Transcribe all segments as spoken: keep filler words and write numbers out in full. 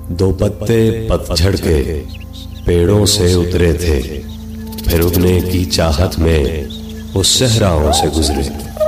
दो पत्ते पतझड़ के पेड़ों से उतरे थे, फिर उगने की चाहत में वो सहराओं से गुजरे।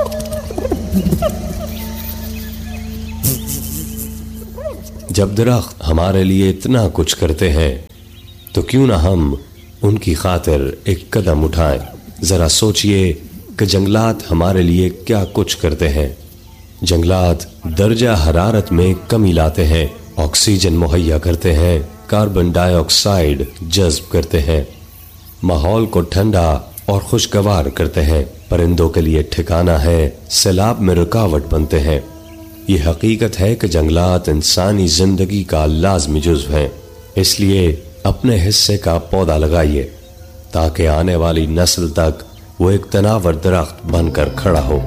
जब दरख्त हमारे लिए इतना कुछ करते हैं तो क्यों ना हम उनकी खातिर एक कदम उठाएं। जरा सोचिए कि जंगलात हमारे लिए क्या कुछ करते हैं। जंगलात दर्जा हरारत में कमी लाते हैं, ऑक्सीजन मुहैया करते हैं, कार्बन डाइऑक्साइड जज्ब करते हैं, माहौल को ठंडा और खुशगवार करते हैं, परिंदों के लिए ठिकाना है, सैलाब में रुकावट बनते हैं। ये हकीकत है कि जंगलात इंसानी जिंदगी का लाजमी जुज़्व हैं। इसलिए अपने हिस्से का पौधा लगाइए ताकि आने वाली नस्ल तक वो एक तनावर दरख्त बनकर खड़ा हो।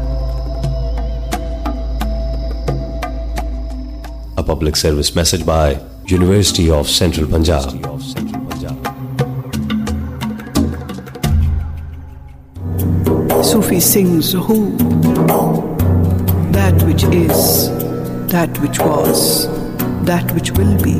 A public service message by University of Central Punjab. Sufi sings who, that which is, that which was, that which will be.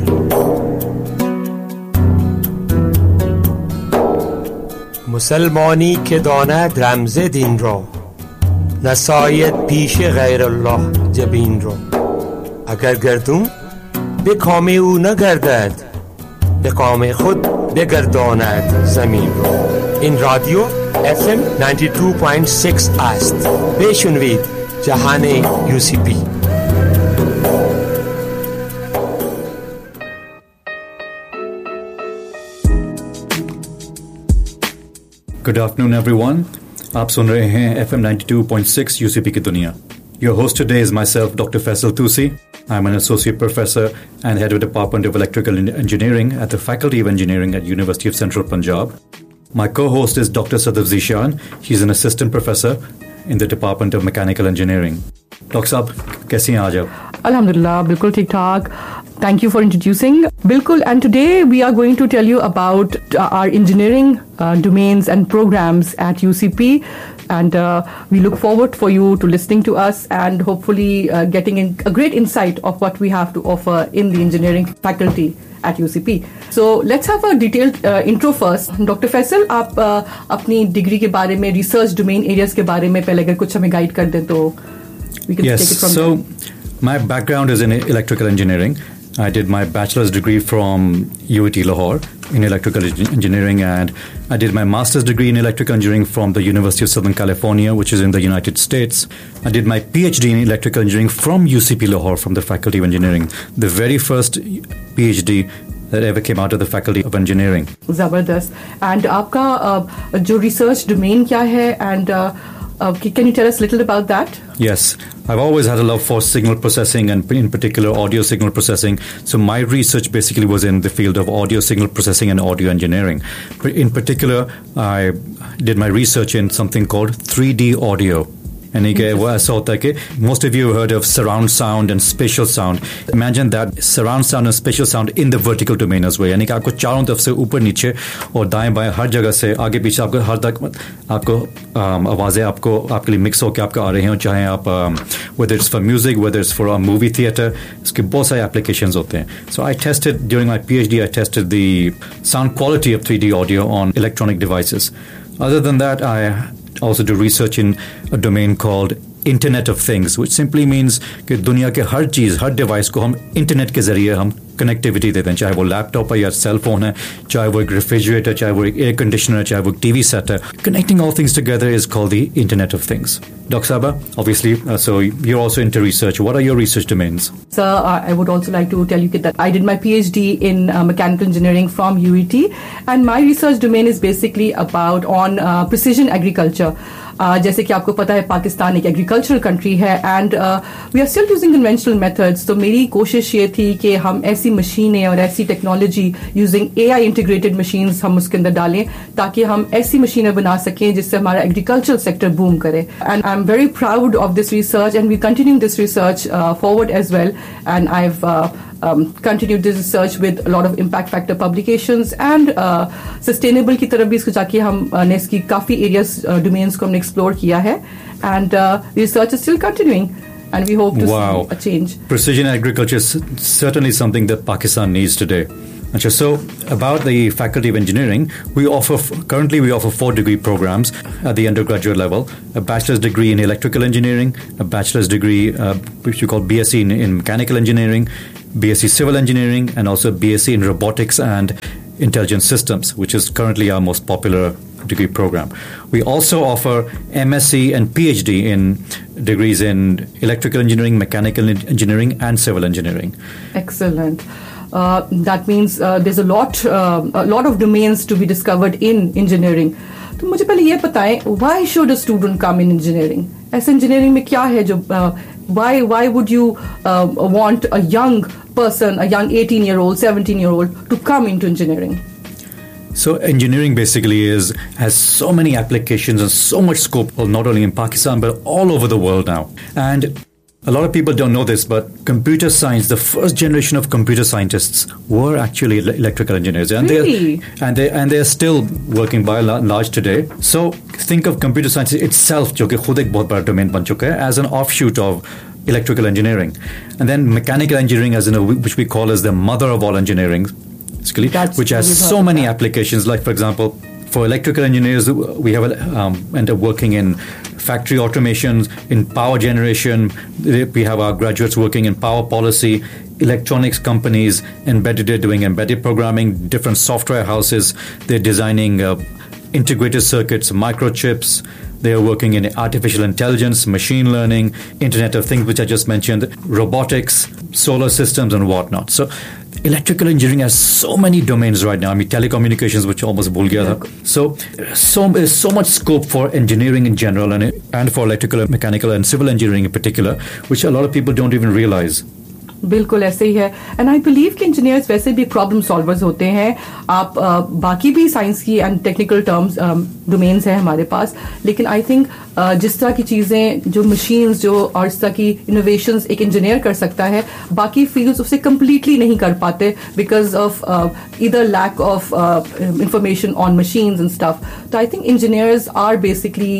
مسلمانی که داند رمز دین را، نساید پیش غیر الله جبین را. اگر گردون به کام او نگردد، به کام خود بگرداند زمین را. این رادیو اف ام نود و دو ممیز شش است. بشنوید جهان یو سی پی. Good afternoon, everyone. आप सुन रहे हैं F M ninety-two point six U C P की दुनिया. Your host today is myself, Doctor Faisal Tusi. I'm an associate professor and head of Department of Electrical Engineering at the Faculty of Engineering at University of Central Punjab. My co-host is Doctor Sadaf Zishan. He's an assistant professor in the Department of Mechanical Engineering. Doctor साहब, कैसी हैं आज आप? Alhamdulillah, बिल्कुल ठीक ठाक. Thank you for introducing. Bilkul, and today we are going to tell you about our engineering uh, domains and programs at U C P, and uh, we look forward for you to listening to us and hopefully uh, getting in a great insight of what we have to offer in the engineering faculty at U C P. So let's have a detailed uh, intro first. Doctor Faisal, आप uh, अपनी degree के बारे में, research domain areas के बारे में पहले अगर कुछ हमें गाइड कर दें तो we can yes, take it from so there. My background is in electrical engineering. I did my bachelor's degree from U I T Lahore in electrical engineering, and I did my master's degree in electrical engineering from the University of Southern California, which is in the United States. I did my PhD in electrical engineering from U C P Lahore, from the Faculty of Engineering, the very first PhD that ever came out of the Faculty of Engineering. Zabardast. And आपका uh, जो research domain क्या है, and uh, uh, can you tell us a little about that? Yes, I've always had a love for signal processing, and in particular audio signal processing. So my research basically was in the field of audio signal processing and audio engineering. In particular, I did my research in something called three D audio. And वो ऐसा होता है कि most of you have heard of surround sound and spatial sound. Imagine that surround sound and spatial sound in the vertical domain as well. यानी कि आपको चारों तरफ से ऊपर नीचे और दाएं बाएं हर जगह से आगे पीछे आपको हर तक आपको आवाज़ें आपको आपके लिए मिक्स होकर आपको आ रही हैं, चाहे आप whether it's for music, whether it's for a movie theater, इसके बहुत सारे applications होते हैं. So I tested during my PhD, I tested the sound quality of three D audio on electronic devices. Other than that, I also do research in a domain called Internet of Things, which simply means कि दुनिया के हर चीज़, हर device को हम internet के ज़रिए हम connectivity देते हैं, चाहे वो लैपटॉप है या सेल फोन है, चाहे वो एक रेफ्रिजरेटर, चाहे वो एक एयर कंडीशनर है, चाहे वो एक टीवी सेट है. Connecting all things together is called the Internet of Things. Doctor Saba, obviously, uh, so you're also into research. What are your research domains? Sir, uh, I would also like to tell you that I did my PhD in uh, mechanical engineering from U I T, and my research domain is basically about on uh, precision agriculture. Uh, जैसे कि आपको पता है पाकिस्तान एक agricultural country है, and we are still using conventional methods. तो मेरी कोशिश ये थी कि हम ऐसी मशीनें और ऐसी technology using AI integrated machines हम उसके अंदर डालें ताकि हम ऐसी मशीनें बना सकें जिससे हमारा एग्रीकल्चरल सेक्टर बूम करे. And I am very proud of this research, and we continue this research forward as well, and I have Um, continued this research with a lot of impact factor publications, and uh, sustainable की तरफ भी इसको जाके हम uh, ने इसकी काफ़ी areas uh, domains को हमने explore किया है, and uh, research is still continuing. and we hope to wow. see a change. Precision agriculture is certainly something that Pakistan needs today. So about the Faculty of Engineering, we offer currently we offer four degree programs at the undergraduate level: a bachelor's degree in electrical engineering, a bachelor's degree uh, which we call B S c in, in mechanical engineering, B S c civil engineering, and also B S c in robotics and intelligent systems, which is currently our most popular degree program. We also offer M S c and P H D in degrees in electrical engineering, mechanical engineering, and civil engineering. Excellent. Uh, that means uh, there's a lot, uh, a lot of domains to be discovered in engineering. तो मुझे पहले ये बताएं, why should a student come in engineering? ऐसे engineering में क्या है जो uh, why why would you uh, want a young person, a young eighteen year old, seventeen year old to come into engineering? So engineering basically is has so many applications and so much scope, well, not only in Pakistan but all over the world now. And a lot of people don't know this, but computer science, the first generation of computer scientists were actually electrical engineers. And really? They're, and, they, and they're still working by and large today. So think of computer science itself, जो कि खुद एक बहुत बड़ा domain बन चुका है, as an offshoot of electrical engineering. And then mechanical engineering, as in a, which we call as the mother of all engineering, That's which has so many applications. Like, for example, for electrical engineers, we have um, end up working in factory automations, in power generation. We have our graduates working in power policy, electronics companies, embedded, they're doing embedded programming, different software houses. They're designing uh, integrated circuits, microchips. They are working in artificial intelligence, machine learning, Internet of Things, which I just mentioned, robotics, solar systems, and whatnot. So electrical engineering has so many domains right now. I mean, telecommunications, which almost bhul gaya tha. So, so there's so much scope for engineering in general and, and for electrical, mechanical, and civil engineering in particular, which a lot of people don't even realize. बिल्कुल ऐसे ही है and I believe कि engineers वैसे भी problem solvers होते हैं आप uh, बाकी भी साइंस की एंड टेक्निकल टर्म्स डोमेन्स हैं हमारे पास लेकिन आई थिंक uh, जिस तरह की चीजें जो मशीन्स जो और इस तरह की इनोवेशंस एक इंजीनियर कर सकता है बाकी फील्ड्स उससे कम्प्लीटली नहीं कर पाते because of either lack of information on machines and stuff तो I think engineers are basically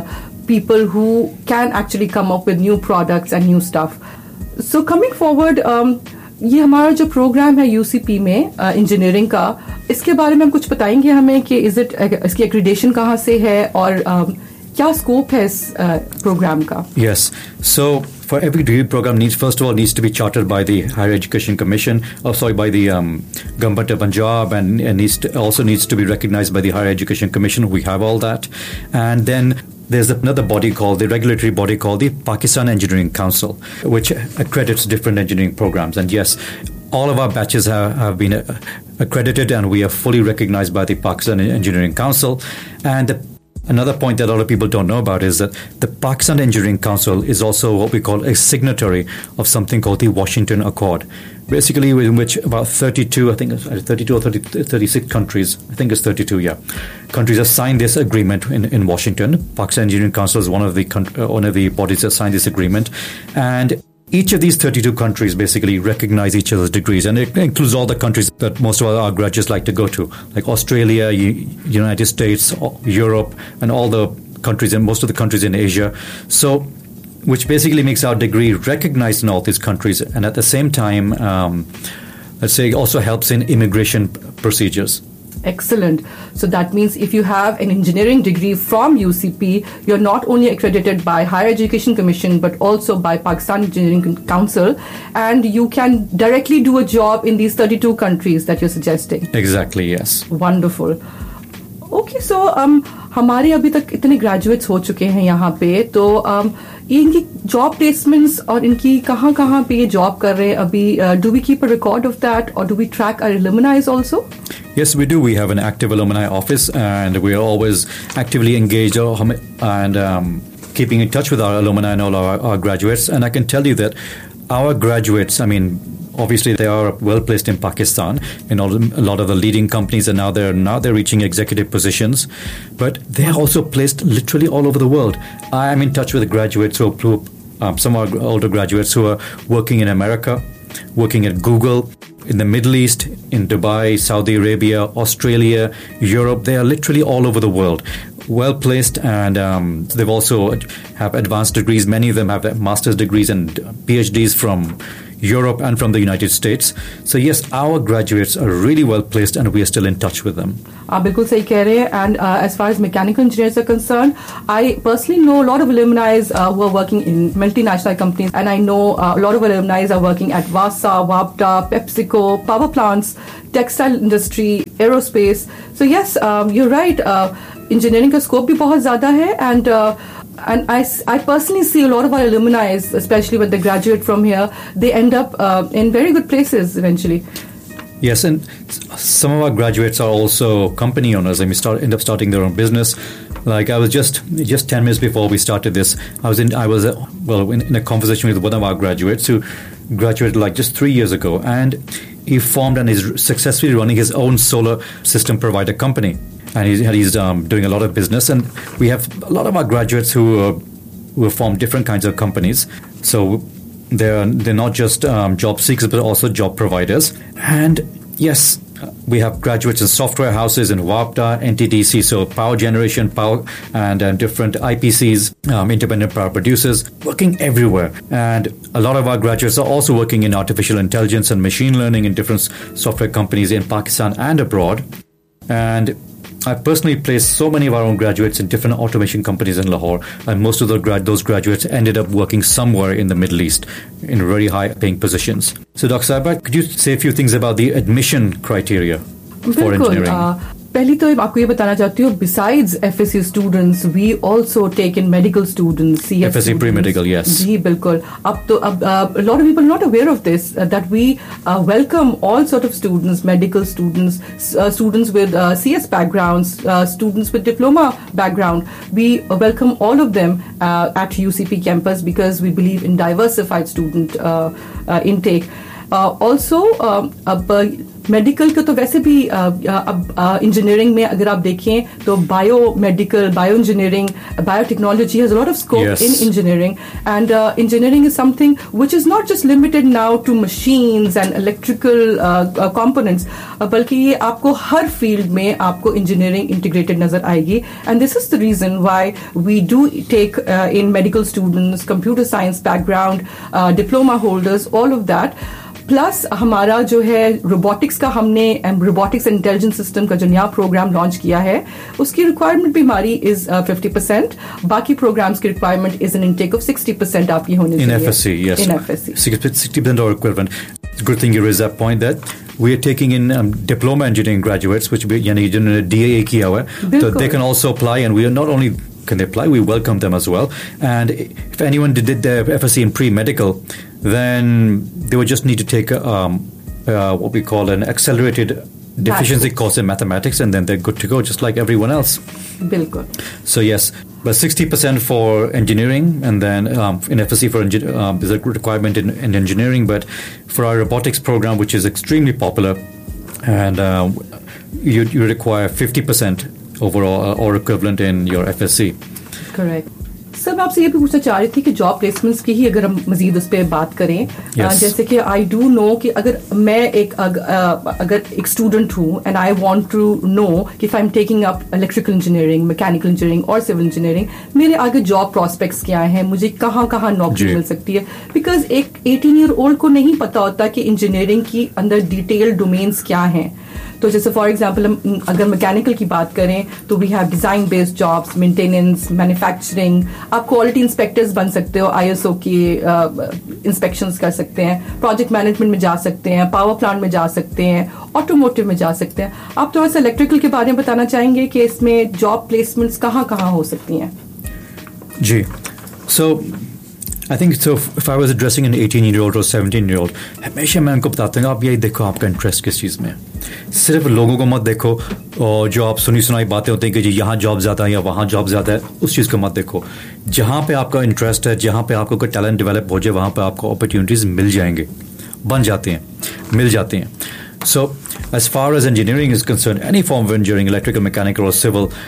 people who can actually come up with new products and new stuff. So coming forward, um, ये हमारा जो programme है UCP में engineering uh, का इसके बारे में हम कुछ बताएंगे हमें कि इज इट इसकी एक्रीडेशन कहाँ से है और um, क्या स्कोप है इस प्रोग्राम uh, का? Yes. So for every degree program needs first of all needs to be chartered by the Higher Education Commission, or sorry, by the um, Government of Punjab, and, and needs to, also needs to be recognized by the Higher Education Commission. We have all that, and then there's another body called the regulatory body called the Pakistan Engineering Council, which accredits different engineering programs. And yes, all of our batches have, have been accredited, and we are fully recognized by the Pakistan Engineering Council. And the Another point that a lot of people don't know about is that the Pakistan Engineering Council is also what we call a signatory of something called the Washington Accord. Basically, in which about thirty-two, I think it's thirty-two or thirty, thirty-six countries, I think it's thirty-two, yeah, countries have signed this agreement in, in Washington. Pakistan Engineering Council is one of the uh, one of the bodies that signed this agreement, and each of these thirty-two countries basically recognize each other's degrees, and it includes all the countries that most of our graduates like to go to, like Australia, United States, Europe, and all the countries, and most of the countries in Asia. So, which basically makes our degree recognized in all these countries, and at the same time, um, let's say, also helps in immigration procedures. Excellent. So that means if you have an engineering degree from U C P, you're not only accredited by Higher Education Commission, but also by Pakistan Engineering Council, and you can directly do a job in these thirty-two countries that you're suggesting. Exactly, yes. Wonderful. Okay, so um, हमारे अभी तक इतने graduates हो चुके हैं यहाँ पे, तो um, ये इनकी job placements और इनकी कहाँ कहाँ पे ये job कर रहे हैं अभी, uh, do we keep a record of that, or do we track our alumni also? Yes, we do. We have an active alumni office, and we are always actively engaged and um, keeping in touch with our alumni and all our, our graduates. And I can tell you that our graduates, I mean, obviously they are well placed in Pakistan. In all, a lot of the leading companies, and now they're now they're reaching executive positions, but they're also placed literally all over the world. I am in touch with graduates who, who um, some of our older graduates who are working in America, working at Google, in the Middle East, in Dubai, Saudi Arabia, Australia, Europe. They are literally all over the world. well placed, and um, they've also have advanced degrees. Many of them have master's degrees and PhDs from Europe and from the United States. So yes, our graduates are really well placed, and we are still in touch with them. आप बिल्कुल सही कह रहे हैं. And uh, as far as mechanical engineers are concerned, I personally know a lot of alumni uh, who are working in multinational companies, and I know uh, a lot of alumni are working at Wasa, Wabda, PepsiCo, power plants, textile industry, aerospace. So yes, um, you're right. Uh, engineering का scope भी बहुत ज़्यादा है, and uh, And I, I personally see a lot of our alumni, especially when they graduate from here, they end up uh, in very good places eventually. Yes, and some of our graduates are also company owners, and we start end up starting their own business. Like I was just just ten minutes before we started this, I was in I was uh, well in, in a conversation with one of our graduates who graduated like just three years ago, and he formed and is successfully running his own solar system provider company. And he's, he's um, doing a lot of business, and we have a lot of our graduates who uh, who have formed different kinds of companies. So they're they're not just um, job seekers, but also job providers. And yes, we have graduates in software houses in WAPDA, N T D C, so power generation, power, and, and different I P Cs, um, independent power producers, working everywhere. And a lot of our graduates are also working in artificial intelligence and machine learning in different software companies in Pakistan and abroad. And I personally placed so many of our own graduates in different automation companies in Lahore, and most of the grad- those graduates ended up working somewhere in the Middle East in very high-paying positions. So, Doctor Saiba, could you say a few things about the admission criteria for engineering? Uh, पहली तो आपको ये बताना चाहती हूँ, besides F S C students, we also take in medical students, C F F S C pre-medical, yes. जी बिल्कुल. अब तो अब uh, a lot of people are not aware of this, uh, that we uh, welcome all sort of students, medical students, uh, students with uh, C S backgrounds, uh, students with diploma background. We uh, welcome all of them uh, at U C P campus because we believe in diversified student uh, uh, intake. Uh, also, uh, अब medical का तो वैसे भी अब engineering में अगर आप देखें तो bio medical bio engineering biotechnology has a lot of scope in engineering and engineering is something which is not just limited now to machines and electrical components, बल्कि ये आपको हर फील्ड में आपको इंजीनियरिंग इंटीग्रेटेड नजर आएगी. And this is the reason why we do take in medical students, computer science background, diploma holders, all of that. Plus हमारा जो है रोबोटिक्स का, हमने रोबोटिक्स एंड इंटेलिजेंस सिस्टम का जो नया प्रोग्राम लॉन्च किया है, उसकी रिक्वायरमेंट भी हमारी इज फिफ्टी परसेंट. बाकी प्रोग्राम्स की requirement is an intake of sixty percent आपकी होनी चाहिए. In F S C, yes. In F S C. sixty percent or equivalent. Good thing you raised that point, that we are taking in um, diploma engineering graduates, which we, yani, जिन्होंने D A A किया हुआ है, so they can also apply, and we are not only can they apply, we welcome them as well. And if anyone did their F S C in pre-medical, then they would just need to take um, uh, what we call an accelerated deficiency course in mathematics, and then they're good to go, just like everyone else. Bilkul. So yes, but sixty percent for engineering, and then um, in F S C for engi- um, there's a requirement in, in engineering, but for our robotics program, which is extremely popular, and uh, you, you require fifty percent overall uh, or equivalent in your F S C. Correct. Sir मैं आपसे ये भी पूछना चाह रही थी कि job placements की ही अगर हम मजीद उस पर बात करें, yes. जैसे कि आई डू नो कि अगर मैं एक अग, अगर एक स्टूडेंट हूँ and I want to know कि I am taking up electrical engineering, mechanical engineering और सिविल इंजीनियरिंग, मेरे आगे जॉब प्रॉस्पेक्ट्स क्या हैं, मुझे कहाँ कहाँ नौकरी मिल सकती है. बिकॉज एक एटीन ईयर ओल्ड को नहीं पता होता कि इंजीनियरिंग की अंदर डिटेल डोमेन्स क्या हैं. तो जैसे फॉर एग्जांपल हम अगर मैकेनिकल की बात करें तो we have design based jobs, maintenance, manufacturing. आप क्वालिटी इंस्पेक्टर्स बन सकते हो, आईएसओ की इंस्पेक्शंस कर सकते हैं, प्रोजेक्ट मैनेजमेंट में जा सकते हैं, पावर प्लांट में जा सकते हैं, ऑटोमोटिव में जा सकते हैं. आप थोड़ा सा इलेक्ट्रिकल के बारे में बताना चाहेंगे कि इसमें जॉब प्लेसमेंट्स कहाँ कहाँ हो सकती हैं? जी, सो I think so. If I was addressing an eighteen-year-old or seventeen-year-old, हमेशा मैं उनको बताता हूँ आप यही देखो आपका इंटरेस्ट किस चीज़ में. सिर्फ लोगों को मत देखो और जो आप सुनी सुनाई बातें होती हैं कि जी यहाँ जॉब ज़्यादा है या वहाँ जॉब ज़्यादा है, उस चीज़ को मत देखो. जहाँ पे आपका इंटरेस्ट है, जहाँ पे आपको कोई टैलेंट डेवलप हो जाए, वहाँ पे आपको अपॉर्चुनिटीज़ मिल जाएंगे, बन जाते हैं, मिल जाते हैं. So as far as engineering is concerned, any form of engineering, electrical, mechanical or civil,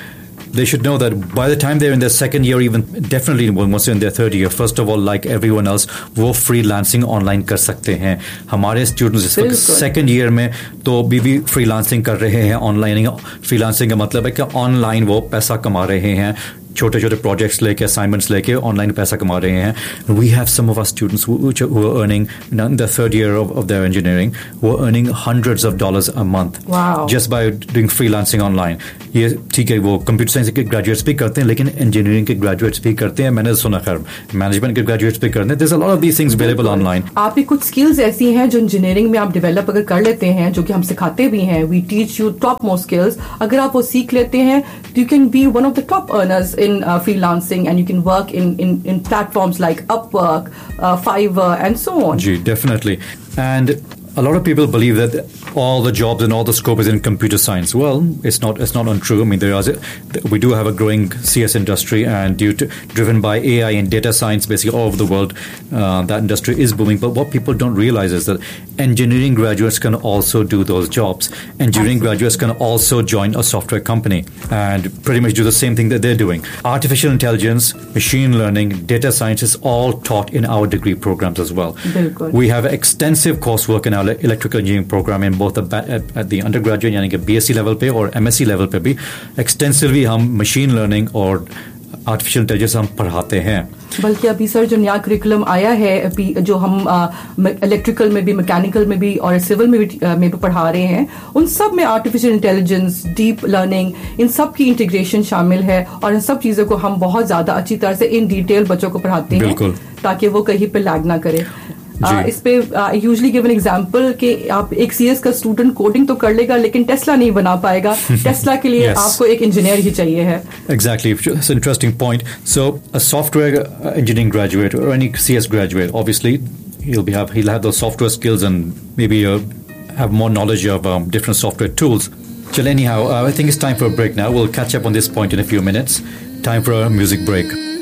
they should know that by the time they're in their second year, even definitely once they're in their third year, first of all, like everyone else, वो freelancing online कर सकते हैं. हमारे students इस वक्त second year में तो भी भी freelancing कर रहे हैं. Online freelancing का मतलब है कि online वो पैसा कमा रहे हैं. छोटे छोटे प्रोजेक्ट्स लेके असाइनमेंट्स लेके ऑनलाइन पैसा कमा रहे हैं. We have some of our students who are earning in the third year of their engineering, who are earning hundreds of dollars a month just by doing freelancing online. ये ठीक है, वो computer science के graduates भी करते हैं, लेकिन engineering के ग्रेजुएट्स भी करते हैं. मैंने सुना खैर मैनेजमेंट के ग्रेजुएट्स भी करते हैं. There is a lot of these things available online. आपकी कुछ स्किल्स ऐसी हैं जो इंजीनियरिंग में आप डेवलप अगर कर लेते हैं, जो कि हम सिखाते भी हैं. We teach you top most skills. अगर आप वो सीख लेते हैं, you can be one of the top earners in freelancing. And you can work in, in, in platforms like Upwork, uh, Fiverr, and so on. Gee, definitely. And a lot of people believe that all the jobs and all the scope is in computer science. Well, it's not. It's not untrue. I mean, there is. A, we do have a growing C S industry, and due to driven by A I and data science, basically all over the world, uh, that industry is booming. But what people don't realize is that engineering graduates can also do those jobs. Engineering Absolutely. graduates can also join a software company and pretty much do the same thing that they're doing. Artificial intelligence, machine learning, data science is all taught in our degree programs as well. Very good. We have extensive coursework in our electrical engineering program in both the at, at the undergraduate यानी कि B S c level पे और M S c level पे भी extensively हम machine learning और artificial intelligence हम पढ़ाते हैं. बल्कि अभी सर जो नया करिकुलम आया है अभी, जो हम इलेक्ट्रिकल में भी, मैकेनिकल में भी और सिविल में भी में भी पढ़ा रहे हैं, उन सब में आर्टिफिशियल इंटेलिजेंस, डीप लर्निंग, इन सब की इंटीग्रेशन शामिल है. और इन सब चीज़ों को हम बहुत ज़्यादा अच्छी तरह से इन डिटेल बच्चों को पढ़ाते हैं ताकि वो कहीं पे लैग ना करे. Uh, इस पे यूजली गिव एन एग्जांपल कि आप एक सीएस का स्टूडेंट कोडिंग तो कर लेगा लेकिन टेस्ला नहीं बना पाएगा. टेस्ला के लिए yes. आपको एक इंजीनियर ही चाहिए है. Exactly, it's an interesting point. So a software engineering graduate or any C S graduate, obviously he'll be have he'll have those software skills and maybe uh, have more knowledge of um, different software tools. Well, anyhow, uh, I think it's time for a break now. We'll catch up on this point in a few minutes. Time for a music break.